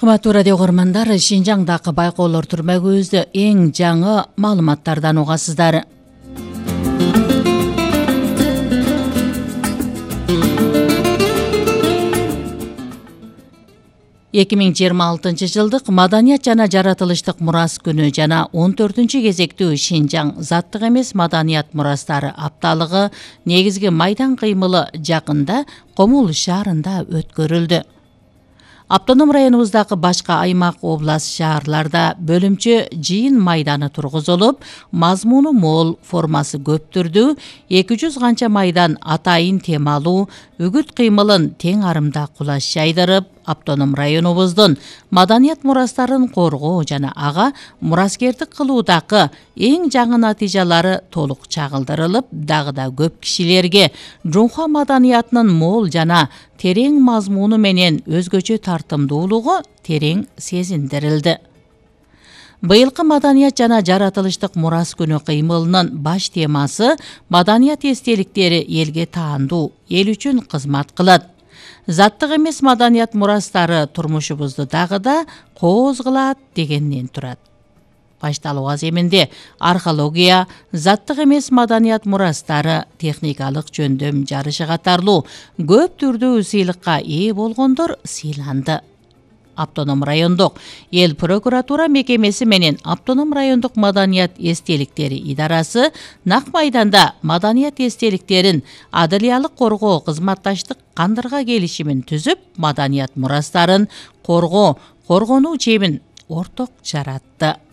Кыматтуу радио көрмандар, Шинжаңдагы байкоолор түрмөгүбүздө эң жаңы маалыматтардан угасыздар. Эки миң жыйырма алтынчы жылдык маданият жана жаратылыштык мурас күнү жана 14-чү кезектүү Шинжаң заттык эмес маданият мурастары апталыгы негизги майдан кыймылы жакында Комул шаарында өткөрүлдү. Автоном районубуздагы башка аймак, област, шаарларда бөлүмчө жыйын майданы тургузулуп, мазмуну мол, формасы көп түрдүү, 200 канча майдан атайын темалуу, үгүт кыймылын тең арымда кулаш жайдырып, автоном районубуздун маданият мурастарын коргоо жана ага мураскердик кылуудагы эң жаңы натыйжалары толук чагылдырылып, дагы да көп кишилерге жумха маданиятынын мол жана терең мазмуну менен өзгөчө тартымдуулугу терең сезиндирилди. Быйылкы маданият жана жаратылыштык мурас күнү кыймылынын баш темасы маданият эстеликтери элге таандуу, эл үчүн кызмат кылат. Заттык эмес маданият мурастары турмушубузду дагы да кооз кылат дегенден турат. Башталуу аземинде археология, заттык эмес маданият мурастары, техникалык жөндөм жарышы катарлуу көп түрдүү сыйлыкка ээ болгондор сыйланды. Автоном райондук эл прокуратура мекемеси менен Автоном райондук маданият эстеликтери идарасы нак майданда маданият эстеликтерин адылиялык коргоо кызматташтык кандырга келишимин түзүп, маданият мурастарын коргонуу чебин орток жаратты.